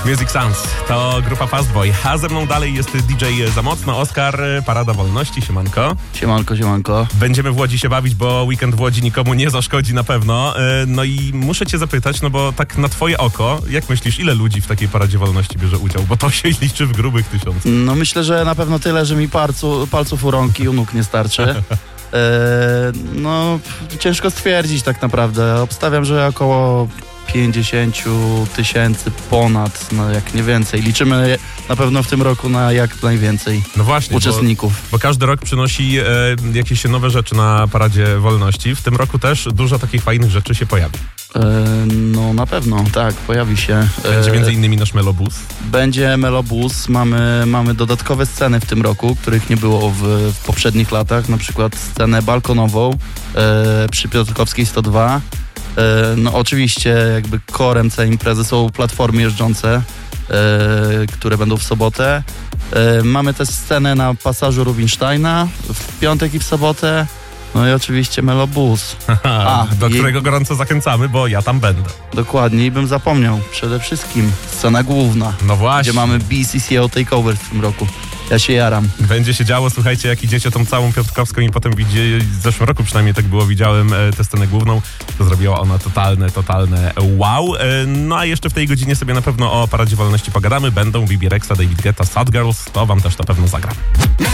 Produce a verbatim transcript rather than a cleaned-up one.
Music Sounds to grupa Fastboy, a ze mną dalej jest D J Za Mocno, Oskar, Parada Wolności, siemanko. Siemanko, siemanko. Będziemy w Łodzi się bawić, bo weekend w Łodzi nikomu nie zaszkodzi na pewno. No i muszę cię zapytać, no bo tak na twoje oko, jak myślisz, ile ludzi w takiej Paradzie Wolności bierze udział? Bo to się liczy w grubych tysiącach. No myślę, że na pewno tyle, że mi palcu, palców u rąk i u nóg nie starczy. Eee, no ciężko stwierdzić tak naprawdę. Obstawiam, że około pięćdziesiąt tysięcy ponad, no jak nie więcej. Liczymy na pewno w tym roku na jak najwięcej no właśnie, uczestników. Bo, bo każdy rok przynosi e, jakieś nowe rzeczy na Paradzie Wolności. W tym roku też dużo takich fajnych rzeczy się pojawi. E, no na pewno, tak, pojawi się. Będzie między innymi nasz Melobus. Będzie Melobus, mamy, mamy dodatkowe sceny w tym roku, których nie było w, w poprzednich latach, na przykład scenę balkonową e, przy Piotrkowskiej sto dwa. E, no oczywiście jakby korem całej imprezy są platformy jeżdżące, e, które będą w sobotę. E, mamy też scenę na pasażu Rubinsteina w piątek i w sobotę. No i oczywiście Melobus. A, do i... którego gorąco zachęcamy, bo ja tam będę. Dokładnie i bym zapomniał. Przede wszystkim scena główna. No właśnie. Gdzie mamy B C C O Takeover w tym roku. Ja się jaram. Będzie się działo, słuchajcie, jak idziecie tą całą Piotrkowską i potem widzieli, w zeszłym roku przynajmniej tak było, widziałem e, tę scenę główną, to zrobiła ona totalne, totalne wow. E, no a jeszcze w tej godzinie sobie na pewno o Paradzie Wolności pogadamy. Będą Bibi Rexha, David Guetta, Sad Girls, to wam też na pewno zagram.